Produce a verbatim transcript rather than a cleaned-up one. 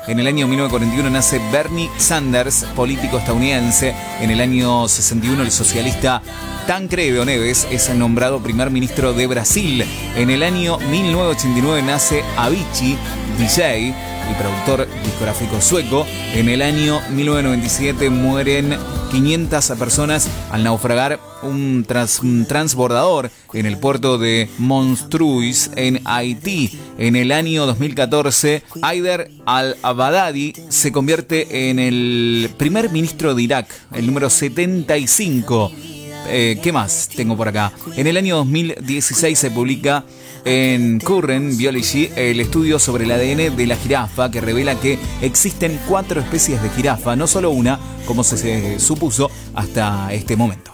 En el año mil novecientos cuarenta y uno nace Bernie Sanders, político estadounidense. En el año sesenta y uno el socialista Tancredo Neves es nombrado primer ministro de Brasil. En el año mil novecientos ochenta y nueve nace Avicii, D J y productor discográfico sueco. En el año mil novecientos noventa y siete mueren quinientas personas al naufragar un, trans, un transbordador en el puerto de Montreuil en Haití. En el año dos mil catorce, Haider al-Abadi se convierte en el primer ministro de Irak, el número setenta y cinco. Eh, ¿Qué más tengo por acá? En el año dos mil dieciséis se publica en Current Biology el estudio sobre el A D N de la jirafa, que revela que existen cuatro especies de jirafa, no solo una, como se, se supuso hasta este momento.